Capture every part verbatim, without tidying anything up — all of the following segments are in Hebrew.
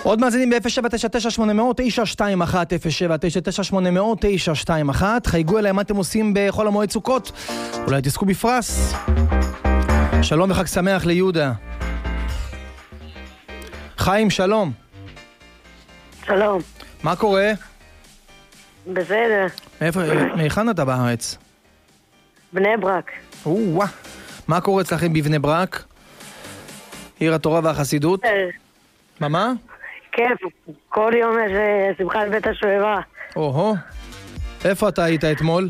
עוד מאזינים ב-אפס שבע תשע תשע שמונה אפס אפס תשע שתיים אחת אפס שבע תשע תשע שמונה אפס אפס תשע שתיים אחת. חייגו אליי מה אתם עושים בחול המועד סוכות, אולי תזכו בפרס. שלום וחג שמח ליהודה. חיים, שלום. שלום. מה קורה? בסדר. איפה, מהיכן אתה בארץ? בני ברק. או-אה. מה קורה אצלכם בבני ברק? עיר התורה והחסידות? מה מה? כיף, כל יום יש שמחה על בית השואבה. או-הו. איפה אתה היית אתמול?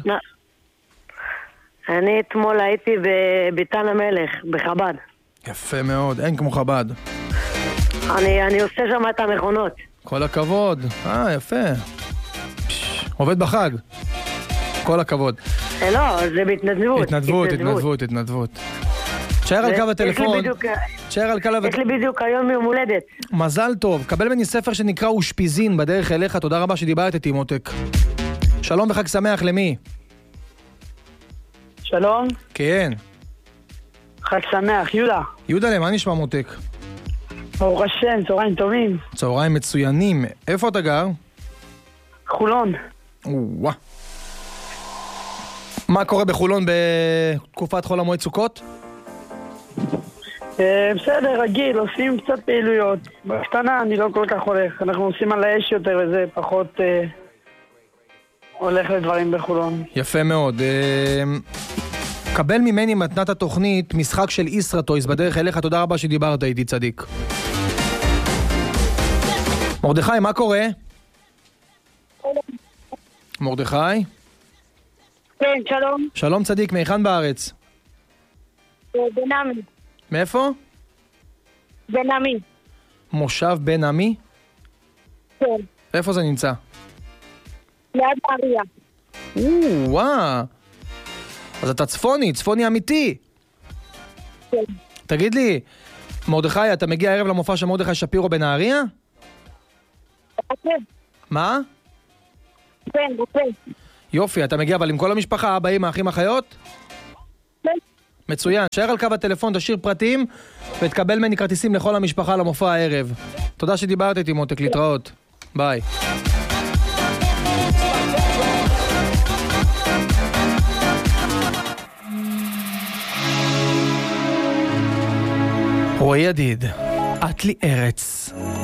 אני אתמול הייתי בביתן המלך, בחב"ד. יפה מאוד, אין כמו חב"ד. אני, אני עושה שם את המכונות. כל הכבוד. אה, יפה. פש, עובד בחג. כל הכבוד. לא, זה בהתנדבות. התנדבות, התנדבות, התנדבות. תשאר על קו הטלפון. תשאר על קו הטלפון. יש לי בדיוק היום יום הולדת. מזל טוב. קבל ממני ספר שנקרא אושפיזין בדרך אליך. תודה רבה שדיברת איתי, מותק. שלום וחג שמח, למי? שלום. כן. חג שמח, יהודה. יהודה, מה נשמע, מותק? ברוך השם, צהריים טובים. צהריים מצוינים. איפה אתה גר? חולון. וואה. מה קורה בחולון בתקופת חול המועד סוכות? בסדר, רגיל, עושים קצת פעילויות. בקטנה אני לא כל כך הולך. אנחנו עושים על האש יותר וזה פחות אה, הולך לדברים בחולון. יפה מאוד. אה, קבל ממני מתנת התוכנית משחק של ישרטויס בדרך אליך. תודה רבה שדיברת איתי, צדיק. מרדכי, מה קורה? מרדכי? כן, שלום. שלום צדיק, מהיכן בארץ? בן עמי. מאיפה? בן עמי. מושב בן עמי? כן. איפה זה נמצא? ליד נהריה. וואו. אז אתה צפוני, צפוני אמיתי. כן. תגיד לי, מרדכי, אתה מגיע הערב למופע של מרדכי שפירו בנהריה? כן. מה? כן, כן. יופי, אתה מגיע אבל עם כל המשפחה, אבא, אמא, אחים, אחיות? כן. מצוין, שער על קו הטלפון, תשאיר פרטים ותקבל ממני כרטיסים לכל המשפחה למופע הערב. תודה שדיברת איתי, מותק, להתראות. ביי. רועי ידיד, את לי ארץ.